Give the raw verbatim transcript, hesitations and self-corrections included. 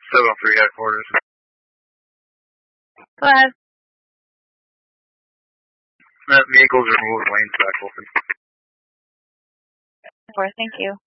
seven oh three headquarters. Go ahead. That vehicles are moved, lanes back open. Of course, thank you.